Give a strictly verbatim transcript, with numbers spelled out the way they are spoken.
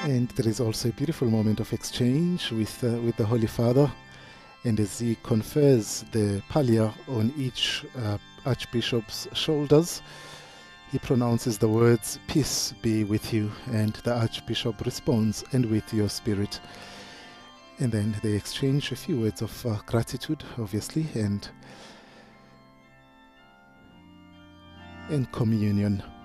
And there is also a beautiful moment of exchange with, uh, with the Holy Father. And as he confers the pallium on each uh, Archbishop's shoulders, he pronounces the words, "Peace be with you," and the Archbishop responds, "And with your spirit." And then they exchange a few words of uh, gratitude, obviously, and, and communion.